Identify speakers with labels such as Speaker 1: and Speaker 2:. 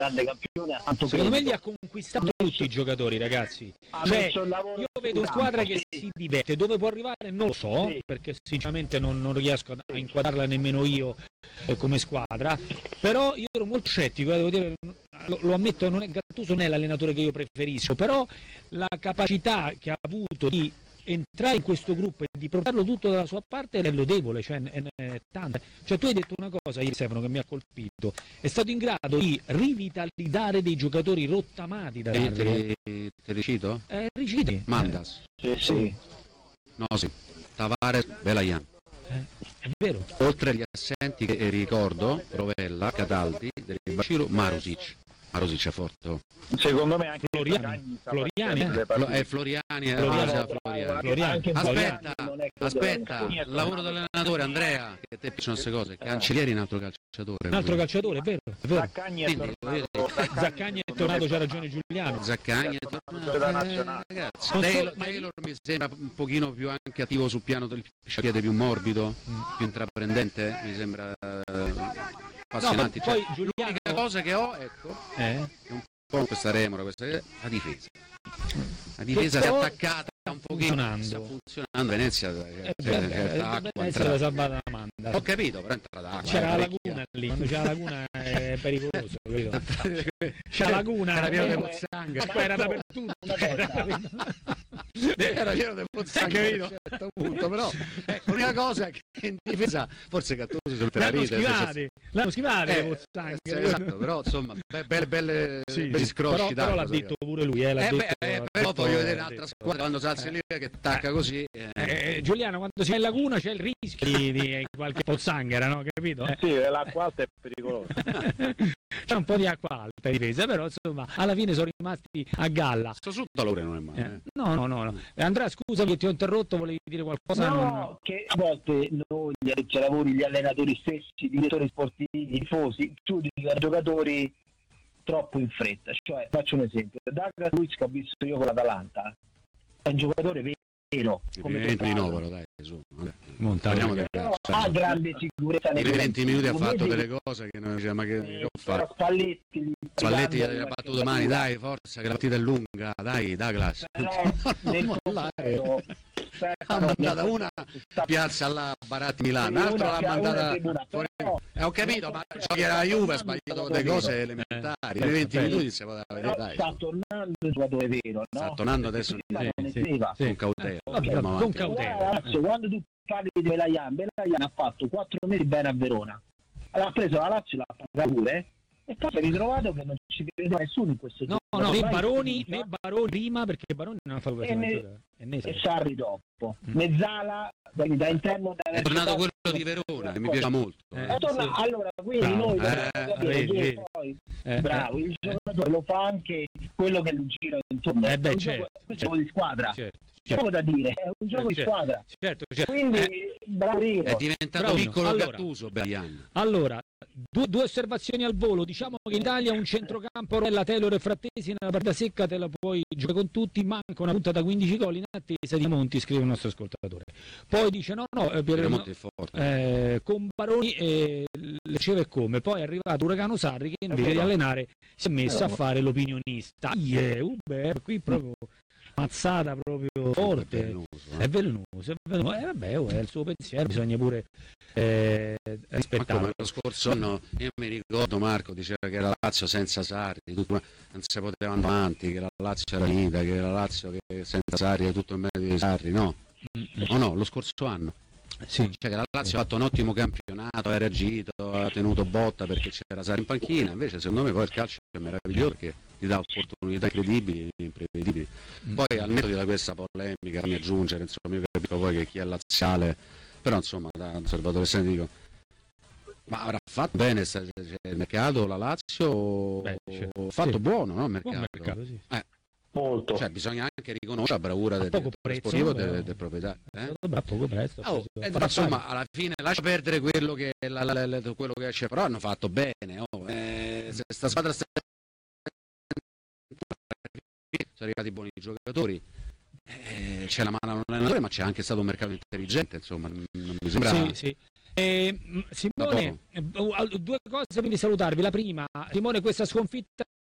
Speaker 1: grande campione, ha tanto
Speaker 2: secondo me
Speaker 1: credito.
Speaker 2: li ha conquistati tutti i giocatori, ragazzi.
Speaker 1: Ha
Speaker 2: Cioè,
Speaker 1: messo il lavoro
Speaker 2: io
Speaker 1: sul
Speaker 2: vedo una
Speaker 1: campo,
Speaker 2: squadra che
Speaker 1: sì.
Speaker 2: si diverte, dove può arrivare non lo so,
Speaker 1: Sì.
Speaker 2: perché sinceramente non riesco a inquadrarla nemmeno io come squadra, però io ero molto scettico, devo dire, lo ammetto, Gattuso non è l'allenatore che io preferisco, però la capacità che ha avuto di entrare in questo gruppo e di portarlo tutto dalla sua parte è lodevole, cioè è tanta. Cioè tu hai detto una cosa ieri, Stefano, che mi ha colpito, è stato in grado di rivitalizzare dei giocatori rottamati da
Speaker 3: Te li cito?
Speaker 2: Rigidi.
Speaker 3: Mandas,
Speaker 1: Sì.
Speaker 3: Nosi, Tavares, Belayan.
Speaker 2: È vero.
Speaker 3: Oltre agli assenti che ricordo, Rovella, Cataldi, Del Baciro, Marusic. Marusic è forte.
Speaker 1: Secondo me anche
Speaker 2: Floriani,
Speaker 3: Aspetta, il lavoro dell'allenatore Andrea, che a te piacciono queste cose, Cancellieri è un altro calciatore.
Speaker 2: Un altro calciatore, è vero.
Speaker 1: Zaccagni è
Speaker 2: Zaccagni è tornato, c'ha ragione Giuliano.
Speaker 3: Zaccagni è tornato. Ragazzi, Taylor mi sembra un pochino più anche attivo sul piano del piede, più morbido, più intraprendente, mi sembra appassionante.
Speaker 2: No, poi Giuliano...
Speaker 3: L'unica cosa che ho, ecco, è un po' questa remora, la difesa. La difesa si è attaccata un pochino, sta funzionando. Venezia
Speaker 2: Venezia salvata la manda.
Speaker 3: Ho capito, però è entrata acqua.
Speaker 2: C'era la laguna lì, quando c'è la laguna è pericoloso, capito? C'è la laguna,
Speaker 3: era pieno di pozzanghere,
Speaker 2: poi era dappertutto.
Speaker 3: Era pieno di pozzanghere, capito? A un certo punto, però l'unica cosa è che in difesa forse Gattuso se lo ride.
Speaker 2: L'hanno schivate le pozzanghere.
Speaker 3: Esatto, però insomma belli scrosci.
Speaker 2: Però l'ha detto pure lui,
Speaker 3: però voglio vedere un'altra squadra quando si alza lì che attacca così.
Speaker 2: Giuliano, quando si è in laguna c'è il rischio di qualche pozzanghera, no? Capito?
Speaker 1: Sì, l'acqua alta è pericolosa.
Speaker 2: C'è un po' di acqua alta in difesa, però insomma alla fine sono rimasti a galla.
Speaker 3: Sto sotto allora non è male.
Speaker 2: No. Andrea, scusa che ti ho interrotto, volevi dire qualcosa?
Speaker 1: No, che a volte noi che lavori, gli allenatori stessi, i direttori sportivi, i tifosi, giudicano i giocatori troppo in fretta. Cioè, faccio un esempio, Douglas Luiz, che ho visto io con l'Atalanta, è un giocatore vero, come
Speaker 3: di Novaro, dai, su.
Speaker 1: Ha grande sicurezza
Speaker 3: nei 20 minuti ha fatto delle cose che non diceva, ma che ho fatto? Spalletti gli ha battuto domani, dai, forza che la partita è lunga, dai, Douglas. Ha mandata una piazza alla Baratti Milano, l'altra l'ha mandata fuori. Ho capito, ma era la Juve, ha sbagliato delle cose elementari. Nei 20 minuti si poteva vedere, dai.
Speaker 1: Sta tornando il giocatore vero, no?
Speaker 3: Sta tornando adesso con cautela.
Speaker 2: Con cautela.
Speaker 1: Quando tu parli di Belayan ha fatto 4 mesi bene a Verona. Allora ha preso la Lazio, l'ha pagata pure, e poi si è ritrovato che non ci vedeva nessuno in questo gioco.
Speaker 2: No, né Baroni prima, perché Baroni non ha fatto questo.
Speaker 1: E Sarri dopo. Mezzala da interno
Speaker 3: è tornato quello di Verona, che mi piace molto.
Speaker 1: Allora, quindi noi poi bravo, il giocatore lo fa anche quello che gli gira intorno. È un gioco di squadra. Poco da dire, è un gioco di squadra.
Speaker 2: Certo.
Speaker 1: Quindi bravino.
Speaker 3: È diventato piccolo Gattuso, Belayan.
Speaker 2: Allora, due osservazioni al volo. Diciamo che in Italia un centrocampo Rovella, Taylor e Frattesi, nella partita secca te la puoi giocare con tutti, manca una punta da 15 gol in attesa di Monti, scrive il nostro ascoltatore. Poi dice
Speaker 3: Piemonti è forte.
Speaker 2: con Baroni le riceve come. Poi è arrivato Uragano Sarri che invece di allenare si è messo a fare l'opinionista. Qui proprio mazzata proprio forte, è velenoso. Vabbè, è il suo pensiero, bisogna pure rispettare.
Speaker 3: Lo scorso anno io mi ricordo Marco diceva che la Lazio senza Sarri non si poteva andare avanti, che la Lazio era finita, che la Lazio che senza Sarri è tutto il merito di Sarri, no? No, lo scorso anno. Sì. Cioè che la Lazio ha fatto un ottimo campionato, ha reagito, ha tenuto botta perché c'era Sarri in panchina, invece secondo me poi il calcio è meraviglioso perché ti dà opportunità incredibili, imprevedibili. Poi al netto di questa polemica mi aggiungere, insomma io capisco poi che chi è laziale, però insomma da osservatore se ne dico, ma avrà fatto bene il mercato la Lazio? Fatto buono, no? Il mercato.
Speaker 2: Buon mercato, sì.
Speaker 1: Molto.
Speaker 3: Cioè bisogna anche riconoscere la bravura del sportivo del proprietario.
Speaker 2: A poco prezzo.
Speaker 3: Insomma, alla fine lascia perdere quello che quello che c'è, però hanno fatto bene. Se sta squadra sono arrivati buoni giocatori. C'è la mano all'allenatore, ma c'è anche stato un mercato intelligente, insomma, non mi sembra.
Speaker 2: Sì. Simone, due cose prima di salutarvi. La prima, Simone, questa sconfitta